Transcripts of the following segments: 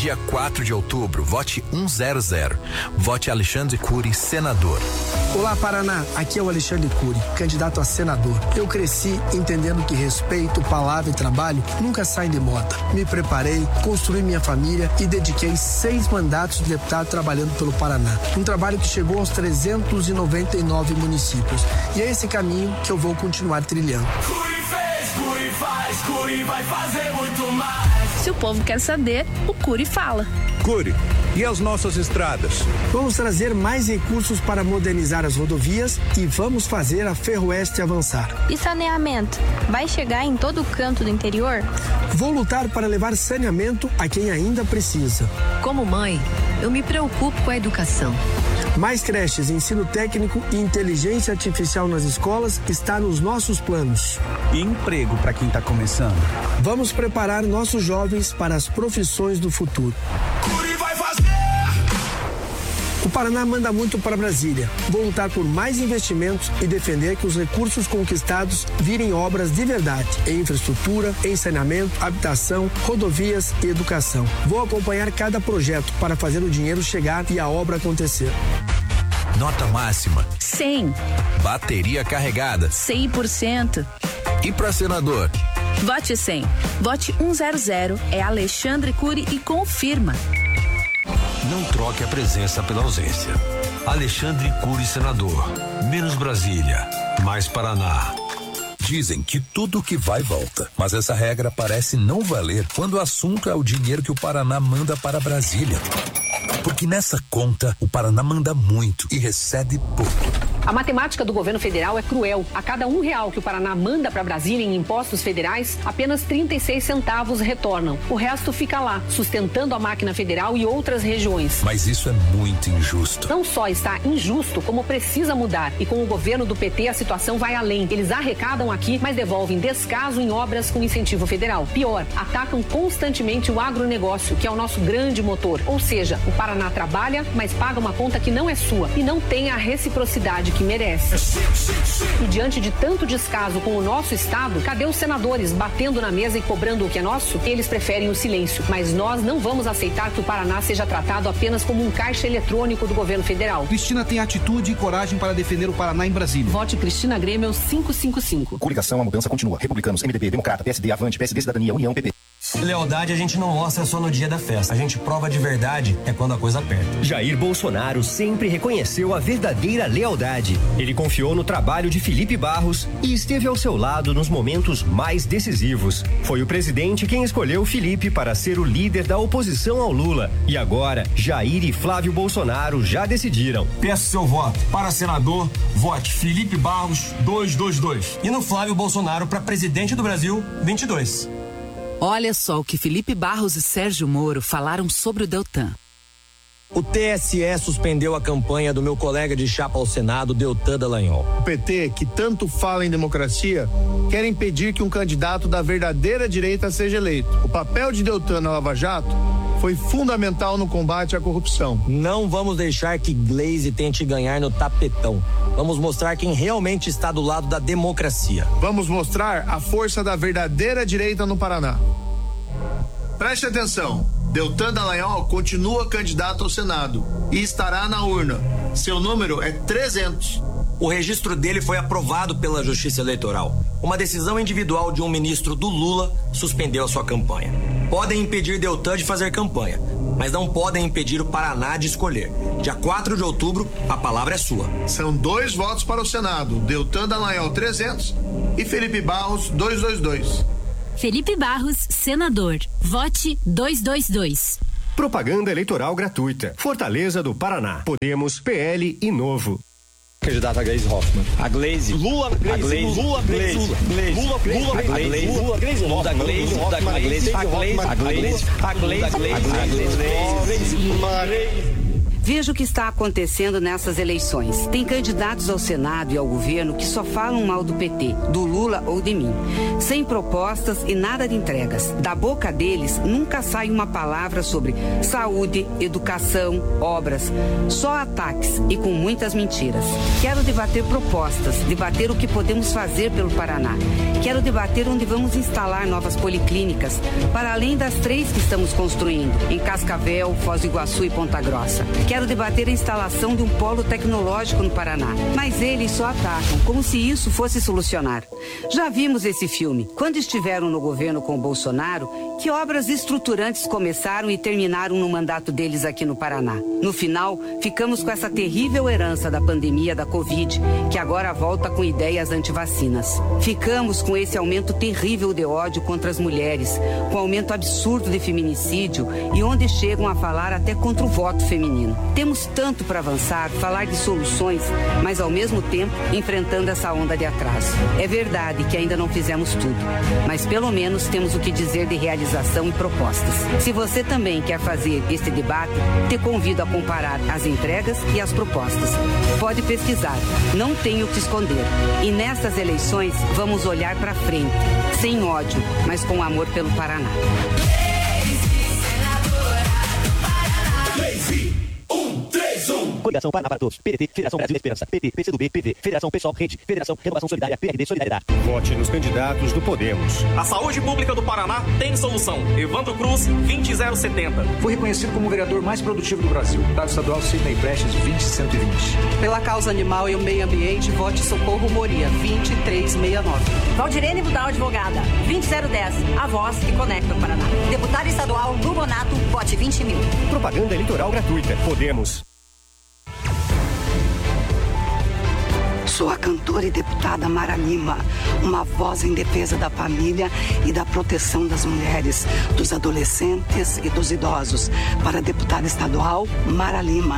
Dia 4 de outubro, vote 100. Vote Alexandre Cury, senador. Olá, Paraná. Aqui é o Alexandre Cury, candidato a senador. Eu cresci entendendo que respeito, palavra e trabalho nunca saem de moda. Me preparei, construí minha família e dediquei 6 mandatos de deputado trabalhando pelo Paraná. Um trabalho que chegou aos 399 municípios. E é esse caminho que eu vou continuar trilhando. Cury fez, Cury faz, Cury vai fazer muito mais. Se o povo quer saber, o Cury fala. Cury, e as nossas estradas? Vamos trazer mais recursos para modernizar as rodovias e vamos fazer a Ferroeste avançar. E saneamento? Vai chegar em todo o canto do interior? Vou lutar para levar saneamento a quem ainda precisa. Como mãe, eu me preocupo com a educação. Mais creches, ensino técnico e inteligência artificial nas escolas está nos nossos planos. E emprego para quem está começando? Vamos preparar nossos jovens para as profissões do futuro. Cury vai fazer! O Paraná manda muito para Brasília. Vou lutar por mais investimentos e defender que os recursos conquistados virem obras de verdade, em infraestrutura, em saneamento, habitação, rodovias e educação. Vou acompanhar cada projeto para fazer o dinheiro chegar e a obra acontecer. Nota máxima 100. Bateria carregada 100%. E para senador? Vote 100. Vote 100. É Alexandre Cury e confirma. Não troque a presença pela ausência. Alexandre Cury, senador. Menos Brasília, mais Paraná. Dizem que tudo que vai volta, mas essa regra parece não valer quando o assunto é o dinheiro que o Paraná manda para Brasília. Porque nessa conta, o Paraná manda muito e recebe pouco. A matemática do governo federal é cruel. A cada R$1 que o Paraná manda para Brasília em impostos federais, apenas 36 centavos retornam. O resto fica lá, sustentando a máquina federal e outras regiões. Mas isso é muito injusto. Não só está injusto, como precisa mudar. E com o governo do PT, a situação vai além. Eles arrecadam aqui, mas devolvem descaso em obras com incentivo federal. Pior, atacam constantemente o agronegócio, que é o nosso grande motor. Ou seja, o Paraná trabalha, mas paga uma conta que não é sua e não tem a reciprocidade que merece. E diante de tanto descaso com o nosso estado, cadê os senadores batendo na mesa e cobrando o que é nosso? Eles preferem o silêncio, mas nós não vamos aceitar que o Paraná seja tratado apenas como um caixa eletrônico do governo federal. Cristina tem atitude e coragem para defender o Paraná em Brasília. Vote Cristina Grêmio 555. Coligação, a mudança continua. Republicanos, MDB, Democrata, PSD, Avante, PSD, Cidadania, União, PP. Lealdade a gente não mostra só no dia da festa. A gente prova de verdade é quando a coisa aperta. Jair Bolsonaro sempre reconheceu a verdadeira lealdade. Ele confiou no trabalho de Felipe Barros e esteve ao seu lado nos momentos mais decisivos. Foi o presidente quem escolheu Felipe para ser o líder da oposição ao Lula. E agora, Jair e Flávio Bolsonaro já decidiram. Peço seu voto. Para senador, vote Felipe Barros 222. E no Flávio Bolsonaro para presidente do Brasil 22. Olha só o que Felipe Barros e Sérgio Moro falaram sobre o Deltan. O TSE suspendeu a campanha do meu colega de chapa ao Senado, Deltan Dallagnol. O PT, que tanto fala em democracia, quer impedir que um candidato da verdadeira direita seja eleito. O papel de Deltan na Lava Jato foi fundamental no combate à corrupção. Não vamos deixar que Glaze tente ganhar no tapetão. Vamos mostrar quem realmente está do lado da democracia. Vamos mostrar a força da verdadeira direita no Paraná. Preste atenção. Deltan Dallagnol continua candidato ao Senado e estará na urna. Seu número é 300. O registro dele foi aprovado pela Justiça Eleitoral. Uma decisão individual de um ministro do Lula suspendeu a sua campanha. Podem impedir Deltan de fazer campanha, mas não podem impedir o Paraná de escolher. Dia 4 de outubro, a palavra é sua. São 2 votos para o Senado. Deltan Dallagnol 300 e Felipe Barros 222. Felipe Barros, senador. Vote 222. Propaganda eleitoral gratuita. Fortaleza do Paraná. Podemos, PL e Novo. Candidato a Gleisi Hoffmann. A Glaze. Lula, Glaze. Lula, Glaze. Lula, Glaze. A Glaze. Lula, Glaze. Lula, Glaze. A Glaze. A Glaze. A Glaze. A Glaze. Veja o que está acontecendo nessas eleições. Tem candidatos ao Senado e ao governo que só falam mal do PT, do Lula ou de mim. Sem propostas e nada de entregas. Da boca deles nunca sai uma palavra sobre saúde, educação, obras. Só ataques e com muitas mentiras. Quero debater propostas, debater o que podemos fazer pelo Paraná. Quero debater onde vamos instalar novas policlínicas, para além das 3 que estamos construindo, em Cascavel, Foz do Iguaçu e Ponta Grossa. Quero debater a instalação de um polo tecnológico no Paraná. Mas eles só atacam, como se isso fosse solucionar. Já vimos esse filme. Quando estiveram no governo com o Bolsonaro, que obras estruturantes começaram e terminaram no mandato deles aqui no Paraná. No final, ficamos com essa terrível herança da pandemia da Covid, que agora volta com ideias antivacinas. Ficamos com esse aumento terrível de ódio contra as mulheres, com aumento absurdo de feminicídio e onde chegam a falar até contra o voto feminino. Temos tanto para avançar, falar de soluções, mas ao mesmo tempo enfrentando essa onda de atraso. É verdade que ainda não fizemos tudo, mas pelo menos temos o que dizer de realização e propostas. Se você também quer fazer este debate, te convido a comparar as entregas e as propostas. Pode pesquisar, não tenho o que esconder. E nessas eleições vamos olhar para frente, sem ódio, mas com amor pelo Paraná. Coligação Paraná para Todos, PDT, Federação Brasil da Esperança, PT, PCdoB, PV, Federação Pessoal Rede, Federação Renovação Solidária, PRD Solidariedade. Vote nos candidatos do Podemos. A saúde pública do Paraná tem solução. Evandro Cruz, 20070. Fui reconhecido como o vereador mais produtivo do Brasil. Deputado estadual Sidney Prestes, 20120. Pela causa animal e o meio ambiente, vote Socorro Moria, 2369. Valdirene Budal, advogada, 20010. A voz que conecta o Paraná. Deputado estadual Lubonato, vote 20.000. Propaganda eleitoral gratuita. Podemos. Sou a cantora e deputada Mara Lima, uma voz em defesa da família e da proteção das mulheres, dos adolescentes e dos idosos. Para a deputada estadual Mara Lima,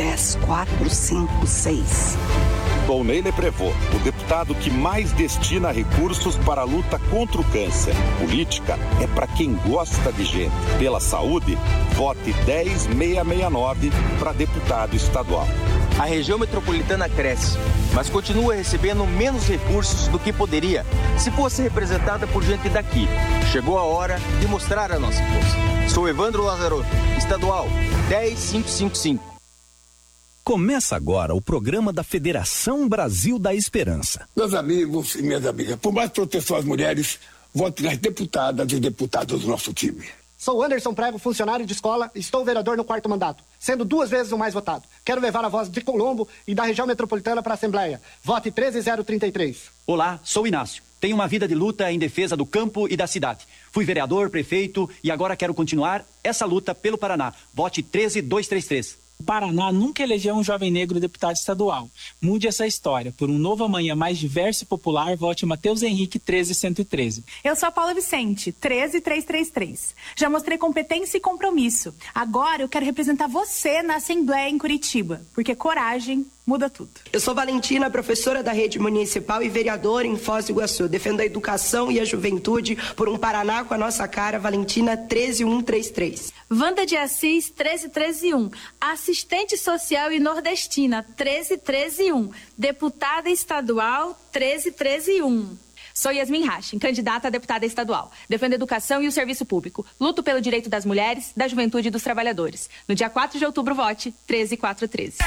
10456. Sou Neile Prevô, o deputado que mais destina recursos para a luta contra o câncer. Política é para quem gosta de gente. Pela saúde, vote 10669 para deputado estadual. A região metropolitana cresce, mas continua recebendo menos recursos do que poderia se fosse representada por gente daqui. Chegou a hora de mostrar a nossa força. Sou Evandro Lazarotto, estadual 10555. Começa agora o programa da Federação Brasil da Esperança. Meus amigos e minhas amigas, por mais proteção às mulheres, vote nas deputadas e deputados do nosso time. Sou Anderson Prego, funcionário de escola, e estou vereador no 4º mandato, sendo 2 vezes o mais votado. Quero levar a voz de Colombo e da região metropolitana para a Assembleia. Vote 13033. Olá, sou Inácio. Tenho uma vida de luta em defesa do campo e da cidade. Fui vereador, prefeito e agora quero continuar essa luta pelo Paraná. Vote 13233. O Paraná nunca elegeu um jovem negro deputado estadual. Mude essa história. Por um novo amanhã mais diverso e popular, vote Matheus Henrique 13113. Eu sou a Paula Vicente, 13333. Já mostrei competência e compromisso. Agora eu quero representar você na Assembleia em Curitiba, porque coragem muda tudo. Eu sou Valentina, professora da rede municipal e vereadora em Foz do Iguaçu. Defendo a educação e a juventude por um Paraná com a nossa cara. Valentina 13133. Wanda de Assis 13131. Assistente social e nordestina 13131. Deputada estadual 13131. Sou Yasmin Hashim, candidata a deputada estadual. Defendo a educação e o serviço público. Luto pelo direito das mulheres, da juventude e dos trabalhadores. No dia 4 de outubro, vote 13413.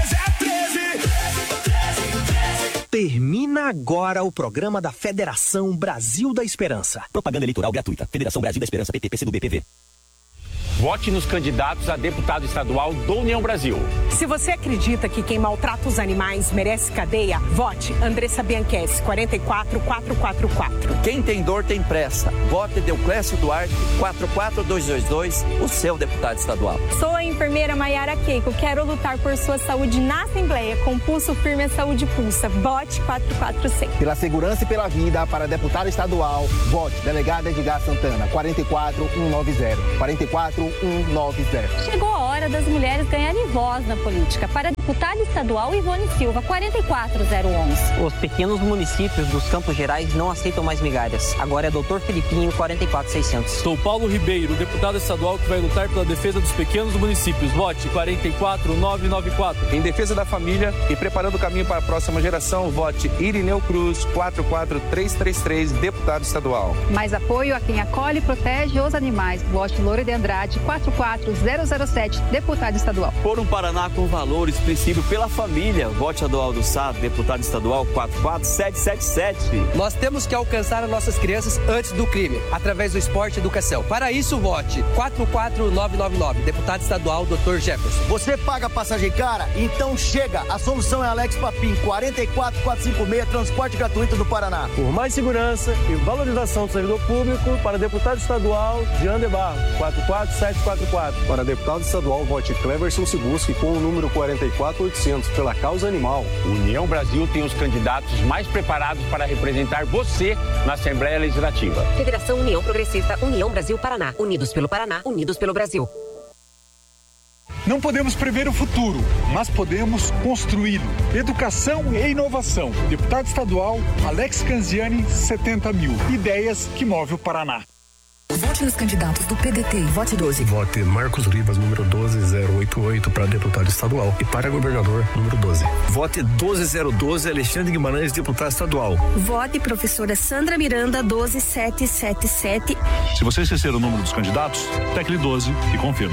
Termina agora o programa da Federação Brasil da Esperança. Propaganda eleitoral gratuita. Federação Brasil da Esperança, PT, PCdoB, PV. Vote nos candidatos a deputado estadual do União Brasil. Se você acredita que quem maltrata os animais merece cadeia, vote Andressa Bianchessi, 44444. Quem tem dor tem pressa. Vote Deoclésio Duarte, 44222, o seu deputado estadual. Sou a enfermeira Maiara Keiko. Quero lutar por sua saúde na Assembleia. Com pulso firme, a saúde pulsa. Vote 446. Pela segurança e pela vida, para deputado estadual, vote delegado Edgar Santana, 44190. 44190. 190. Chegou a hora das mulheres ganharem voz na política. Para deputada estadual Ivone Silva, 44011. Os pequenos municípios dos Campos Gerais não aceitam mais migalhas. Agora é Dr. Filipinho, 44600. Sou Paulo Ribeiro, deputado estadual que vai lutar pela defesa dos pequenos municípios. Vote 44994. Em defesa da família e preparando o caminho para a próxima geração, vote Irineu Cruz, 44333, deputado estadual. Mais apoio a quem acolhe e protege os animais. Vote Loura de Andrade, 44007, deputado estadual. Por um Paraná com valores, princípio pela família. Vote Adoaldo Sá, deputado estadual, 44777. Nós temos que alcançar as nossas crianças antes do crime, através do esporte e educação. Para isso, vote 44999, deputado estadual, Dr. Jefferson. Você paga passagem cara? Então chega! A solução é Alex Papim, 44456, transporte gratuito do Paraná. Por mais segurança e valorização do servidor público, para deputado estadual, Jean de Barro, 44744. Para deputado estadual, vote Cleverson Sibuski com o número 44800, pela causa animal. União Brasil tem os candidatos mais preparados para representar você na Assembleia Legislativa. Federação União Progressista, União Brasil Paraná. Unidos pelo Paraná, unidos pelo Brasil. Não podemos prever o futuro, mas podemos construí-lo. Educação e inovação. Deputado estadual, Alex Canziani, 70.000. Ideias que movem o Paraná. Vote nos candidatos do PDT e vote 12. Vote Marcos Ribas, número 12088, para deputado estadual e para governador, número 12. Vote 12012, Alexandre Guimarães, deputado estadual. Vote professora Sandra Miranda, 12777. Se você esquecer o número dos candidatos, tecle 12 e confirme.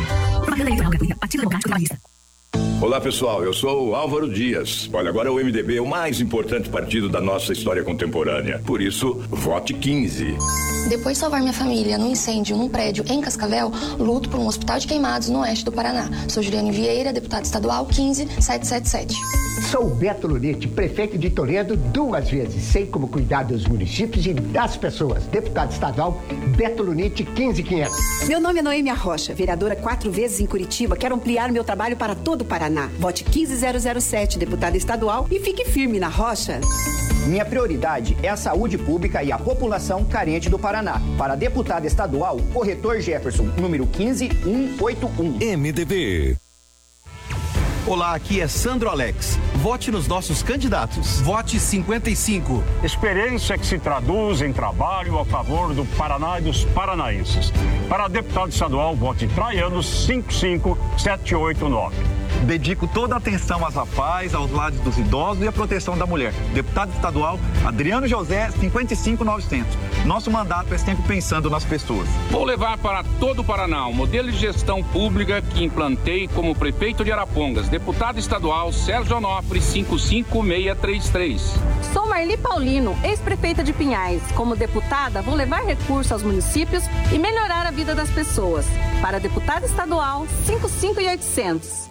Olá pessoal, eu sou o Álvaro Dias. Olha, agora o MDB é o mais importante partido da nossa história contemporânea. Por isso, vote 15. Depois de salvar minha família num incêndio num prédio em Cascavel, luto por um hospital de queimados no oeste do Paraná. Sou Juliane Vieira, deputada estadual 15777. Sou Beto Lunete, prefeito de Toledo 2 vezes. Sei como cuidar dos municípios e das pessoas. Deputado estadual Beto Lunete 15500. Meu nome é Noêmia Rocha, vereadora 4 vezes em Curitiba. Quero ampliar meu trabalho para todo o Paraná. Vote 15007, deputada estadual, e fique firme na rocha. Minha prioridade é a saúde pública e a população carente do Paraná. Para deputado estadual, corretor Jefferson, número 15181. MDB. Olá, aqui é Sandro Alex. Vote nos nossos candidatos. Vote 55. Experiência que se traduz em trabalho a favor do Paraná e dos paranaenses. Para deputado estadual, vote Traiano 55789. Dedico toda a atenção às rapazes, aos lados dos idosos e à proteção da mulher. Deputado estadual Adriano José, 55900. Nosso mandato é sempre pensando nas pessoas. Vou levar para todo o Paraná o modelo de gestão pública que implantei como prefeito de Arapongas. Deputado estadual Sérgio Onofre, 55633. Sou Marli Paulino, ex-prefeita de Pinhais. Como deputada, vou levar recursos aos municípios e melhorar a vida das pessoas. Para deputada estadual, 55800.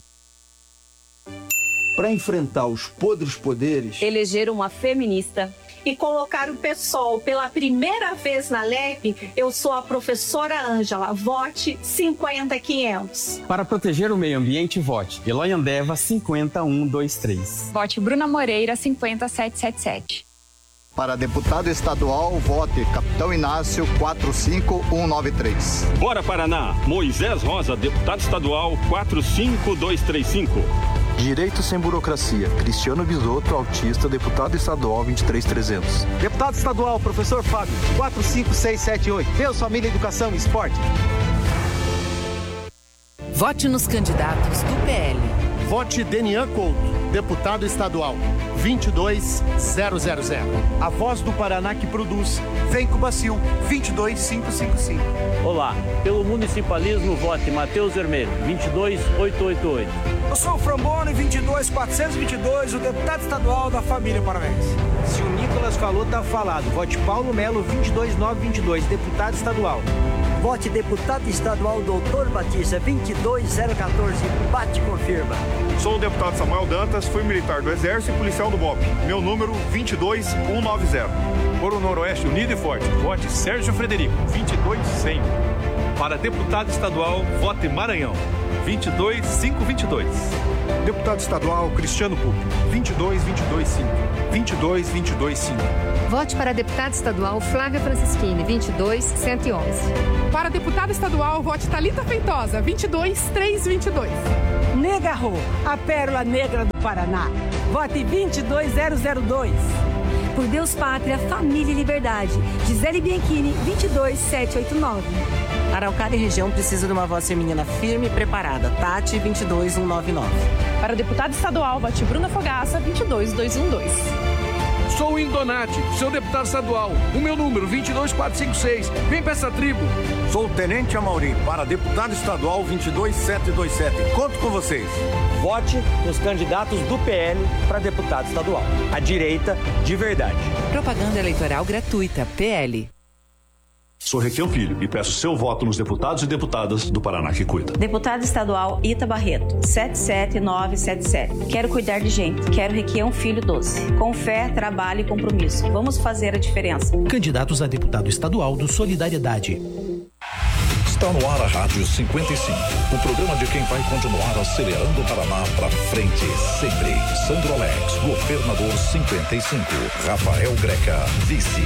Para enfrentar os podres poderes, eleger uma feminista e colocar o PSOL pela primeira vez na LEP, eu sou a professora Ângela. Vote 50500. Para proteger o meio ambiente, vote Eloy Andeva 50123. Vote Bruna Moreira 50777. Para deputado estadual, vote Capitão Inácio 45193. Bora Paraná, Moisés Rosa, deputado estadual 45235. Direito sem burocracia, Cristiano Bisotto, autista, deputado estadual 23300. Deputado estadual, professor Fábio, 45678. Deus, família, educação e esporte. Vote nos candidatos do PL. Vote Denian Couto, deputado estadual 22000. A voz do Paraná que produz. Vem com o Bacil, 22555. Olá, pelo municipalismo, vote Matheus Vermelho, 22888. Eu sou o Frambone, 22422, o deputado estadual da família paranaense. Se o Nicolas falou, tá falado. Vote Paulo Melo, 22922, deputado estadual. Vote deputado estadual Doutor Batista, 22014, bate e confirma. Sou o deputado Samuel Dantas, fui militar do Exército e policial do BOP. Meu número 22190. Por o Noroeste unido e forte, vote Sérgio Frederico, 22100. Para deputado estadual, vote Maranhão, 22522. Deputado estadual Cristiano Pupi, 22225. Vote para deputada estadual Flávia Francischini, 22111. Para deputada estadual, vote Thalita Feitosa, 22322. Nega Rô, a pérola negra do Paraná. Vote 22002. Por Deus, Pátria, Família e Liberdade. Gisele Bianchini, 22789. Araucária e região precisa de uma voz feminina firme e preparada. Tati, 22199. Para deputada estadual, vote Bruna Fogaça, 22212. Sou o Indonati, seu deputado estadual. O meu número, 22456. Vem pra essa tribo. Sou o Tenente Amaury, para deputado estadual 22727. Conto com vocês. Vote nos candidatos do PL para deputado estadual. A direita de verdade. Propaganda eleitoral gratuita, PL. Sou Requião Filho e peço seu voto nos deputados e deputadas do Paraná que cuida. Deputado estadual Ita Barreto, 77977. Quero cuidar de gente. Quero Requião Filho 12. Com fé, trabalho e compromisso. Vamos fazer a diferença. Candidatos a deputado estadual do Solidariedade. Está no ar a Rádio 55, o programa de quem vai continuar acelerando o Paraná para frente sempre. Sandro Alex, governador 55. Rafael Greca, vice.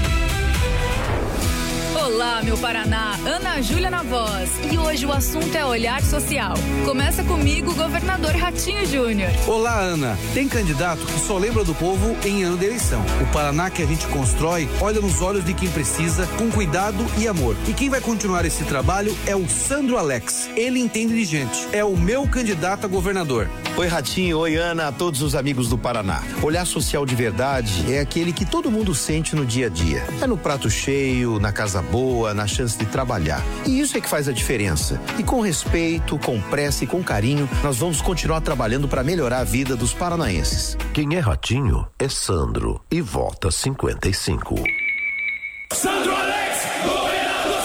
Olá, meu Paraná, Ana Júlia na voz. E hoje o assunto é olhar social. Começa comigo, governador Ratinho Júnior. Olá, Ana. Tem candidato que só lembra do povo em ano de eleição. O Paraná que a gente constrói olha nos olhos de quem precisa, com cuidado e amor. E quem vai continuar esse trabalho é o Sandro Alex. Ele entende de gente. É o meu candidato a governador. Oi, Ratinho. Oi, Ana. A todos os amigos do Paraná. Olhar social de verdade é aquele que todo mundo sente no dia a dia. É no prato cheio, na casa boa, na chance de trabalhar. E isso é que faz a diferença. E com respeito, com pressa e com carinho, nós vamos continuar trabalhando para melhorar a vida dos paranaenses. Quem é Ratinho é Sandro e vota 55. Sandro Alex, governador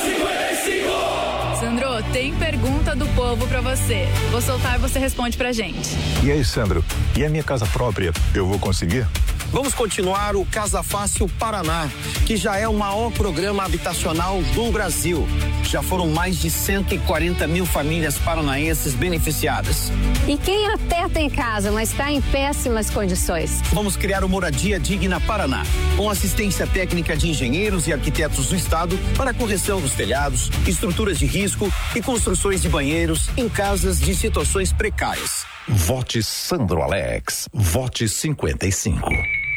55. Sandro, tem pergunta do povo pra você. Vou soltar e você responde pra gente. E aí, Sandro? E a minha casa própria, eu vou conseguir? Vamos continuar o Casa Fácil Paraná, que já é o maior programa habitacional do Brasil. Já foram mais de 140 mil famílias paranaenses beneficiadas. E quem até tem casa, mas está em péssimas condições? Vamos criar o Moradia Digna Paraná, com assistência técnica de engenheiros e arquitetos do estado para correção dos telhados, estruturas de risco e construções de banheiros em casas de situações precárias. Vote Sandro Alex. Vote 55.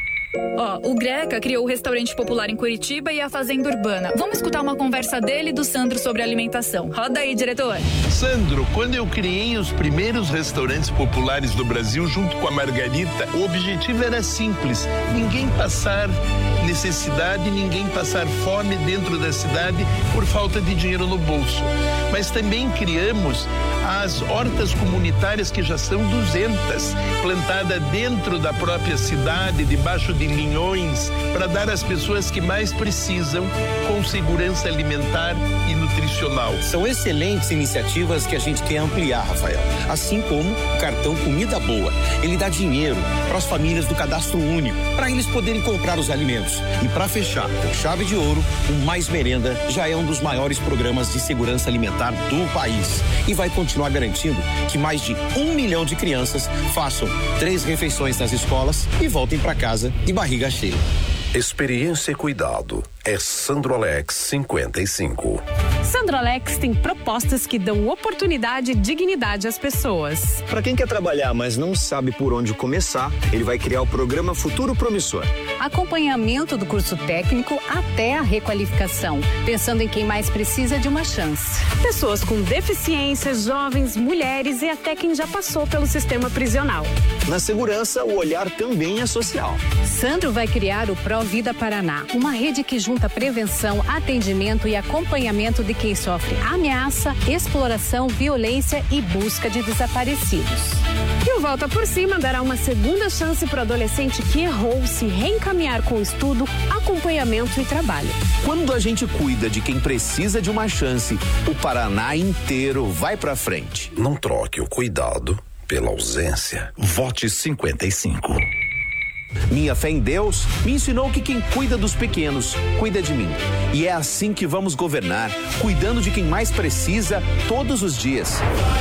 O Greca criou o restaurante popular em Curitiba e a fazenda urbana. Vamos escutar uma conversa dele e do Sandro sobre alimentação. Roda aí, diretor. Sandro, quando eu criei os primeiros restaurantes populares do Brasil junto com a Margarita, o objetivo era simples: ninguém passar necessidade, ninguém passar fome dentro da cidade por falta de dinheiro no bolso. Mas também criamos as hortas comunitárias, que já são 200, plantadas dentro da própria cidade, debaixo de linhões, para dar às pessoas que mais precisam, com segurança alimentar e nutricional. São excelentes iniciativas que a gente quer ampliar, Rafael. Assim como o cartão Comida Boa. Ele dá dinheiro para as famílias do Cadastro Único, para eles poderem comprar os alimentos. E para fechar, com chave de ouro, o Mais Merenda já é um dos maiores programas de segurança alimentar do país. E vai continuar garantindo que mais de 1 milhão de crianças façam 3 refeições nas escolas e voltem para casa de barriga cheia. Experiência e cuidado. É Sandro Alex 55. Sandro Alex tem propostas que dão oportunidade e dignidade às pessoas. Para quem quer trabalhar, mas não sabe por onde começar, ele vai criar o programa Futuro Promissor. Acompanhamento do curso técnico até a requalificação, pensando em quem mais precisa de uma chance. Pessoas com deficiências, jovens, mulheres e até quem já passou pelo sistema prisional. Na segurança, o olhar também é social. Sandro vai criar o Pro Vida Paraná, uma rede que junta prevenção, atendimento e acompanhamento de quem sofre ameaça, exploração, violência e busca de desaparecidos. E o Volta por Cima dará uma segunda chance para o adolescente que errou se reencaminhar com estudo, acompanhamento e trabalho. Quando a gente cuida de quem precisa de uma chance, o Paraná inteiro vai pra frente. Não troque o cuidado pela ausência. Vote 55. Minha fé em Deus me ensinou que quem cuida dos pequenos, cuida de mim. E é assim que vamos governar, cuidando de quem mais precisa todos os dias.